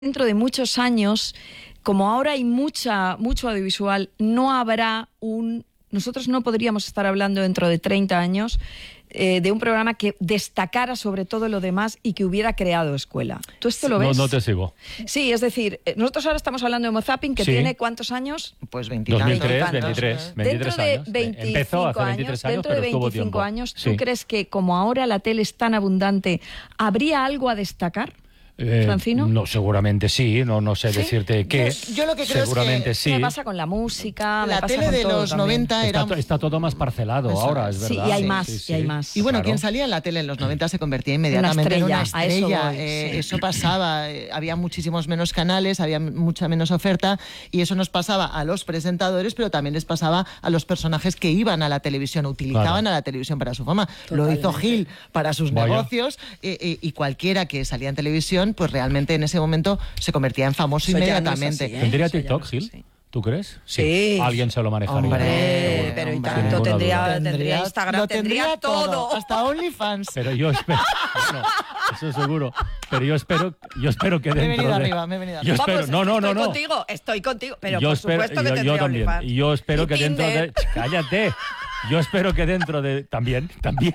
Dentro de muchos años, como ahora hay mucho audiovisual, no habrá nosotros no podríamos estar hablando dentro de 30 años de un programa que destacara sobre todo lo demás y que hubiera creado escuela. ¿Tú esto lo ves? No te sigo. Sí, es decir, nosotros ahora estamos hablando de Homo Zapping, que tiene ¿cuántos años? Pues 23 años. Dentro de 25 años, dentro de 25 años, ¿tú crees que como ahora la tele es tan abundante, habría algo a destacar? ¿Francino? No, seguramente sí, no sé decirte qué. Yo lo que creo seguramente es que sí. Me pasa con la música, la tele de los 90 está todo más parcelado ahora, es verdad. Sí, y hay más, y hay más. Y bueno, claro. quien salía en la tele en los 90 se convertía inmediatamente en una estrella. Eso pasaba, había muchísimos menos canales, había mucha menos oferta, y eso nos pasaba a los presentadores, pero también les pasaba a los personajes que iban a la televisión, utilizaban a la televisión para su fama. Lo hizo Gil para sus negocios, y cualquiera que salía en televisión, pues realmente en ese momento se convertía en famoso inmediatamente. ¿Tendría TikTok, Gil? ¿Tú crees? Sí. Alguien se lo manejaría. Hombre, pero y tanto tendría Instagram, tendría todo. Hasta OnlyFans. Pero yo espero... Bueno, eso seguro. Pero yo espero que dentro me he venido de... arriba. Yo espero... No. Estoy contigo. Pero yo por espero, supuesto que yo tendría también. OnlyFans. Y yo espero que dentro de... Tinder. ¡Cállate! Yo espero que dentro de... También.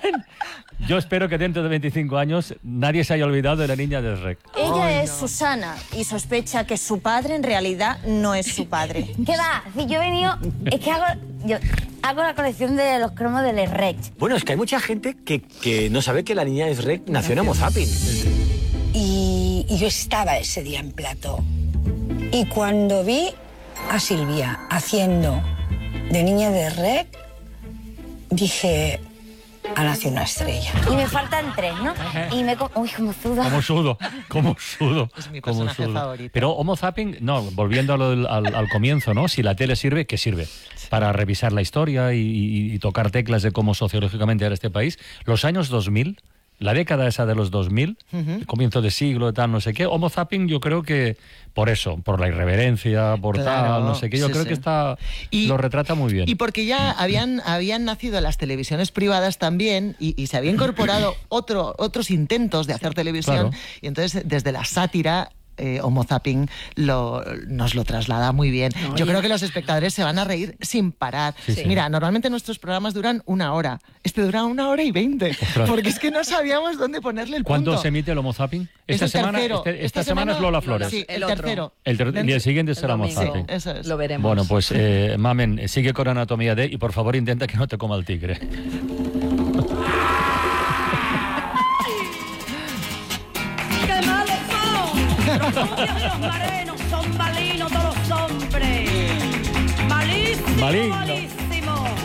Yo espero que dentro de 25 años nadie se haya olvidado de la niña del REC. Ella es Susana y sospecha que su padre en realidad no es su padre. ¿Qué va? Si yo he venido... Es que hago la colección de los cromos del REC. Bueno, es que hay mucha gente que no sabe que la niña es REC nació en Homo Zapping. Y yo estaba ese día en plató. Y cuando vi a Silvia haciendo de niña de REC, dije, ha nacido una estrella. Y me faltan 3, ¿no? Y me... Uy, como sudo. Como sudo. Es mi personaje favorito. Pero Homo Zapping, no, volviendo al comienzo, ¿no? Si la tele sirve, ¿qué sirve? Para revisar la historia y tocar teclas de cómo sociológicamente era este país. Los años 2000, la década esa de los 2000, el comienzo de siglo, tal, no sé qué, Homo Zapping yo creo que por eso, por la irreverencia, por tal, no sé qué, yo creo que lo retrata muy bien. Y porque ya habían nacido las televisiones privadas también, y se había incorporado otros intentos de hacer televisión, y entonces desde la sátira... Homo Zapping nos lo traslada muy bien. Yo creo que los espectadores se van a reír sin parar. Sí. Mira, normalmente nuestros programas duran 1 hora. Este dura 1 hora y 20. Ostras. Porque es que no sabíamos dónde ponerle el punto. ¿Cuándo se emite el Homo Zapping? Es el tercero. Esta semana es Lola Flores. Sí, el otro. tercero. Y el siguiente será Homo domingo. Zapping. Eso es. Lo veremos. Bueno, pues Mamen, sigue con Anatomía de, y por favor intenta que no te coma el tigre. ¡Qué malos son! Los sucios y los marenos son malinos todos los hombres. Malísimo, Maligno. malísimo.